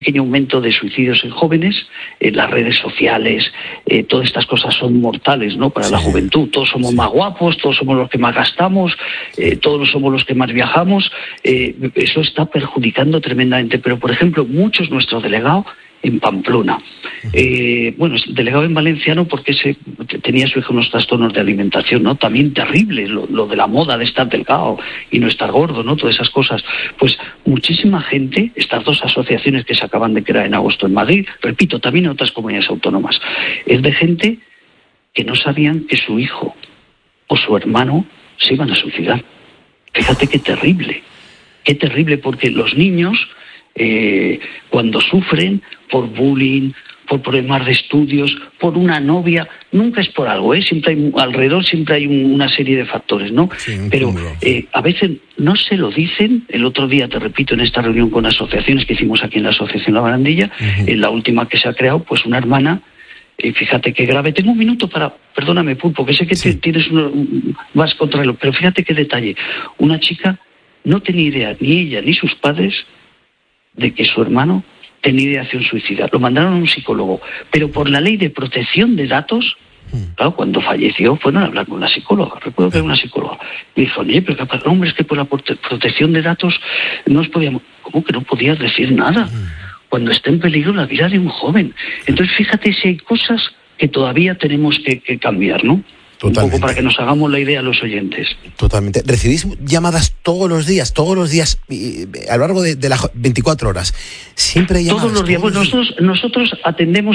pequeño aumento de suicidios en jóvenes, las redes sociales, todas estas cosas son mortales, ¿no?, para la juventud. Todos somos más guapos, todos somos los que más gastamos, todos somos los que más viajamos. Eso está perjudicando tremendamente. Pero, por ejemplo, nuestro delegado en Pamplona, delegado en valenciano porque tenía su hijo unos trastornos de alimentación, ¿no? También terrible lo de la moda de estar delgado y no estar gordo, ¿no? Todas esas cosas. Pues muchísima gente, estas dos asociaciones que se acaban de crear en agosto en Madrid, repito, también en otras comunidades autónomas, es de gente que no sabían que su hijo o su hermano se iban a suicidar. Fíjate qué terrible, porque los niños, cuando sufren por bullying, por problemas de estudios, por una novia, nunca es por algo, siempre hay una serie de factores, ¿no? Sí, pero a veces no se lo dicen. El otro día, te repito, en esta reunión con asociaciones que hicimos aquí en la Asociación La Barandilla, en la última que se ha creado, pues una hermana, fíjate qué grave. Tengo un minuto perdóname, Pulpo, que sé que vas contra él, pero fíjate qué detalle. Una chica no tenía idea, ni ella ni sus padres, de que su hermano tenía ideación suicida. Lo mandaron a un psicólogo, pero por la ley de protección de datos, claro, cuando falleció fueron a hablar con la psicóloga. Recuerdo que era una psicóloga. Me dijo, oye, pero hombre, es que por la protección de datos no os podíamos... ¿Cómo que no podías decir nada cuando está en peligro la vida de un joven? Entonces, fíjate si hay cosas que todavía tenemos que cambiar, ¿no? Totalmente. Un poco para que nos hagamos la idea a los oyentes. Totalmente. ¿Recibís llamadas todos los días, a lo largo de las 24 horas? Siempre hay llamadas. Todos los días. Bueno, nosotros atendemos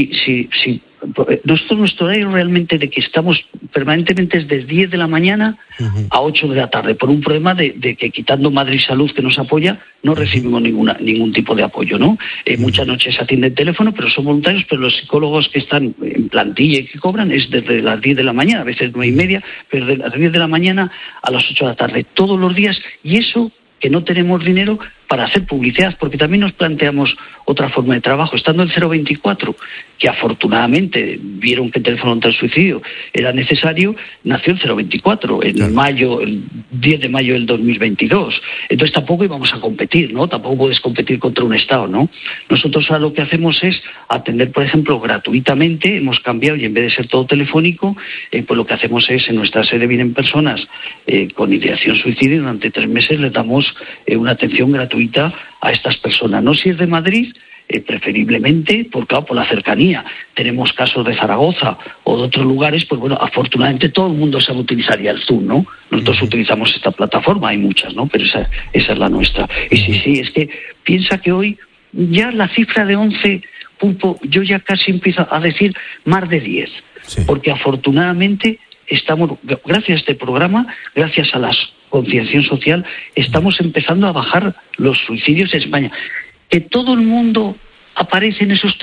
nuestro horario realmente de que estamos permanentemente es desde 10 de la mañana a 8 de la tarde, por un problema de que, quitando Madrid Salud, que nos apoya, no recibimos ningún tipo de apoyo, ¿no? Muchas noches se atiende el teléfono, pero son voluntarios, pero los psicólogos que están en plantilla y que cobran es desde las 10 de la mañana, a veces 9:30, pero de las 10 de la mañana a las 8 de la tarde, todos los días, y eso que no tenemos dinero para hacer publicidad, porque también nos planteamos otra forma de trabajo. Estando el 024, que afortunadamente vieron que el teléfono contra el suicidio era necesario, nació el 024 en el 10 de mayo del 2022. Entonces tampoco íbamos a competir, ¿no? Tampoco puedes competir contra un Estado, ¿no? Nosotros ahora lo que hacemos es atender, por ejemplo, gratuitamente. Hemos cambiado y en vez de ser todo telefónico, pues lo que hacemos es, en nuestra sede vienen personas con ideación suicida y durante 3 meses les damos una atención gratuita a estas personas. No si es de Madrid, preferiblemente, por la cercanía. Tenemos casos de Zaragoza o de otros lugares, pues bueno, afortunadamente todo el mundo sabe utilizar ya el Zoom, ¿no? Nosotros utilizamos esta plataforma, hay muchas, ¿no? Pero esa es la nuestra. Y sí, es que piensa que hoy ya la cifra de 11, Pulpo, yo ya casi empiezo a decir más de 10, porque afortunadamente estamos, gracias a este programa, gracias a la concienciación social, estamos empezando a bajar los suicidios en España. Que todo el mundo aparece en esos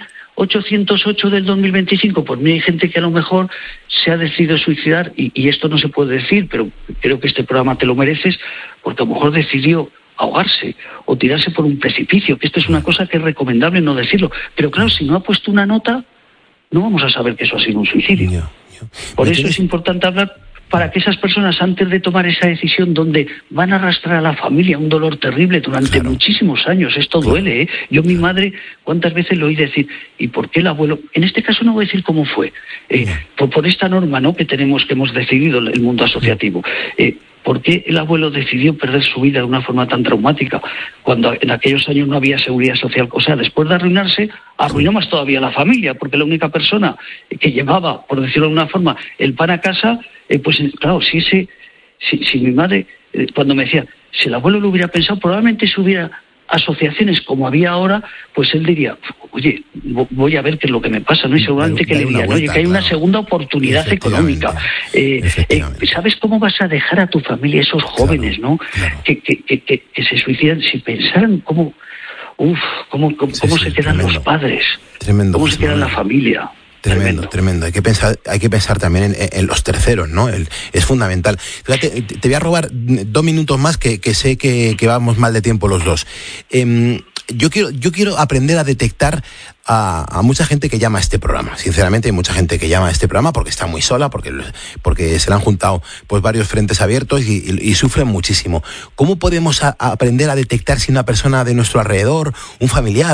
3.808 del 2025, pues hay gente que a lo mejor se ha decidido suicidar, y esto no se puede decir, pero creo que este programa te lo mereces, porque a lo mejor decidió ahogarse o tirarse por un precipicio, que esto es una cosa que es recomendable no decirlo. Pero claro, si no ha puesto una nota, no vamos a saber que eso ha sido un suicidio. Por eso es importante hablar, para que esas personas, antes de tomar esa decisión donde van a arrastrar a la familia un dolor terrible durante muchísimos años, esto duele, ¿eh? Yo, mi madre, cuántas veces lo oí decir, ¿y por qué el abuelo? En este caso no voy a decir cómo fue, por esta norma, ¿no?, que hemos decidido el mundo asociativo. ¿Por qué el abuelo decidió perder su vida de una forma tan traumática cuando en aquellos años no había seguridad social? O sea, después de arruinarse, arruinó más todavía la familia, porque la única persona que llevaba, por decirlo de una forma, el pan a casa, pues claro, si mi madre, cuando me decía, si el abuelo lo hubiera pensado, probablemente si hubiera asociaciones como había ahora, pues él diría, oye, voy a ver qué es lo que me pasa, ¿no? Y seguramente que le dirían, oye, que hay una segunda oportunidad económica. ¿Sabes cómo vas a dejar a tu familia, esos jóvenes, ¿no? Que se suicidan, si pensaran cómo se quedan los padres, tremendo, cómo se queda la familia. Tremendo. Hay que pensar también en los terceros, ¿no? Es fundamental. Fíjate, te voy a robar 2 minutos más, que sé que vamos mal de tiempo los dos. yo quiero aprender a detectar a mucha gente que llama a este programa. Sinceramente, hay mucha gente que llama a este programa porque está muy sola, porque se le han juntado pues varios frentes abiertos y sufren muchísimo. ¿Cómo podemos aprender a detectar si una persona de nuestro alrededor, un familiar,